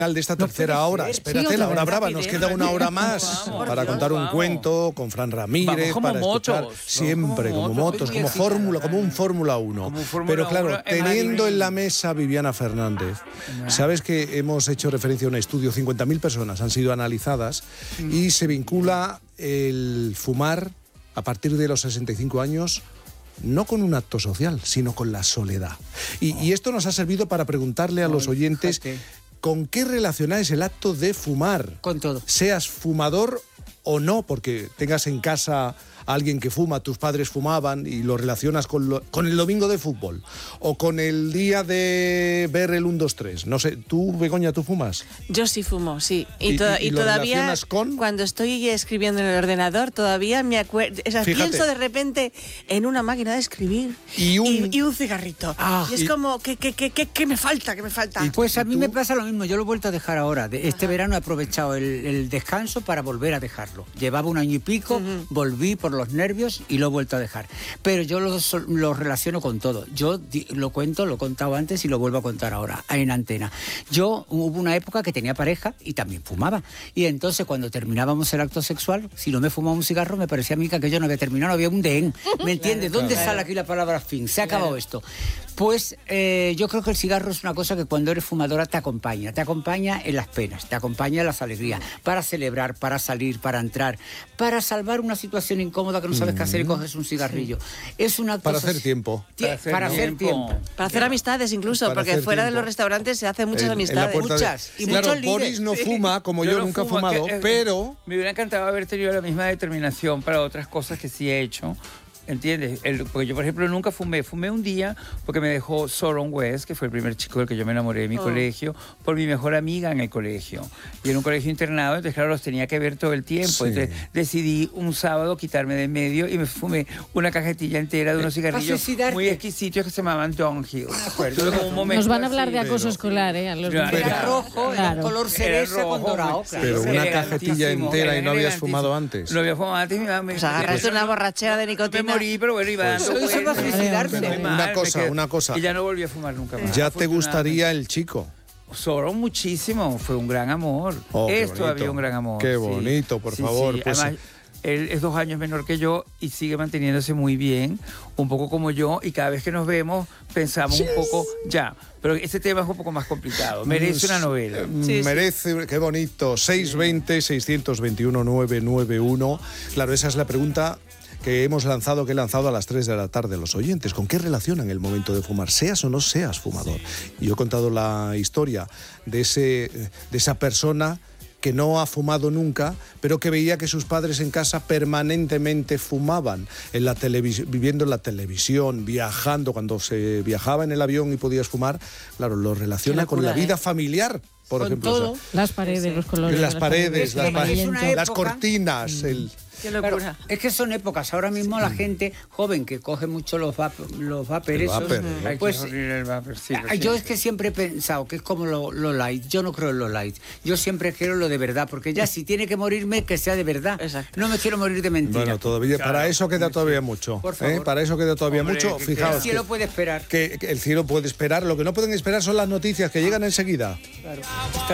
de esta tercera hora. Espérate, la hora brava, nos queda una hora más para contar un cuento con Fran Ramírez, para escuchar siempre como motos, como Fórmula, como un Fórmula 1. Pero claro, teniendo en la mesa a Viviana Fernández, sabes que hemos hecho referencia a un estudio, 50.000 personas han sido analizadas y se vincula el fumar a partir de los 65 años no con un acto social, sino con la soledad. Y esto nos ha servido para preguntarle a los oyentes ¿con qué relacionáis el acto de fumar? Con todo. Seas fumador o no, porque tengas en casa a alguien que fuma, tus padres fumaban y lo relacionas con el domingo de fútbol o con el día de ver el 1, 2, 3. No sé, ¿tú, Begoña, tú fumas? Yo sí fumo, sí. ¿Y lo todavía, relacionas con? cuando estoy escribiendo en el ordenador, todavía me acuerdo, pienso de repente en una máquina de escribir y un cigarrito. Y es como, ¿qué me falta? ¿Qué me falta? Pues a mí me pasa lo mismo, yo lo he vuelto a dejar ahora. Este verano he aprovechado el descanso para volver a dejarlo. Llevaba 1 año y pico, volví por los nervios y lo he vuelto a dejar. Pero yo lo relaciono con todo. Yo lo cuento, lo he contado antes y lo vuelvo a contar ahora, en antena. Yo hubo una época que tenía pareja y también fumaba. Y entonces cuando terminábamos el acto sexual, si no me fumaba un cigarro, me parecía a mí que aquello no había terminado, no había un dehén. ¿Me entiendes? ¿Dónde sale aquí la palabra fin? Se ha acabado esto. Pues yo creo que el cigarro es una cosa que cuando eres fumadora te acompaña en las penas, te acompaña en las alegrías, para celebrar, para salir, para entrar, para salvar una situación incómoda que no sabes qué hacer y coges un cigarrillo. Es una cosa... Para hacer tiempo. Para hacer tiempo. Para hacer amistades incluso, porque fuera de los restaurantes se hacen muchas amistades. Muchas. Y claro, muchos Boris no fuma, como yo nunca he fumado, pero... Me hubiera encantado haber tenido la misma determinación para otras cosas que sí he hecho. ¿Entiendes? Porque yo, por ejemplo, nunca fumé. Fumé un día porque me dejó Soron West, que fue el primer chico del que yo me enamoré de mi colegio, por mi mejor amiga en el colegio. Y en un colegio internado, entonces, claro, los tenía que ver todo el tiempo. Sí. Entonces, decidí un sábado quitarme de en medio y me fumé una cajetilla entera de unos cigarrillos muy exquisitos que se llamaban Downhill. Nos van a hablar de acoso escolar, ¿eh? A los era rojo, era un color cereza con dorado. Pero una cajetilla entera y no habías fumado antes. No había fumado antes. Pues agarraste una borrachera de nicotina. Pero bueno, iba dando una cosa. Y ya no volví a fumar nunca más. ¿Ya te gustaría el chico? Soron muchísimo, fue un gran amor. Es todavía un gran amor. Qué bonito, por favor. Sí. Pues, además, él es 2 años menor que yo y sigue manteniéndose muy bien, un poco como yo, y cada vez que nos vemos pensamos un poco ya. Pero este tema es un poco más complicado. Merece una novela. Merece, qué bonito. 620-621-991. Claro, esa es la pregunta que he lanzado a las 3 de la tarde a los oyentes. ¿Con qué relacionan el momento de fumar? Seas o no seas fumador. Y yo he contado la historia de esa persona que no ha fumado nunca, pero que veía que sus padres en casa permanentemente fumaban, viviendo en la televisión, viajando. Cuando se viajaba en el avión y podías fumar, claro, lo relaciona con la vida familiar, por ejemplo. Todo. Las paredes, los colores. Las paredes, las cortinas, Qué locura. Claro, es que son épocas. Ahora mismo la gente joven que coge mucho los vapers, pues yo es que siempre he pensado que es como lo light. Yo no creo en lo light. Yo siempre quiero lo de verdad, porque ya si tiene que morirme, que sea de verdad. Exacto. No me quiero morir de mentira. Bueno, todavía, para eso queda todavía mucho. Por favor. Para eso queda todavía mucho. Fijaos. El cielo puede esperar. Que el cielo puede esperar. Lo que no pueden esperar son las noticias que llegan enseguida. Claro.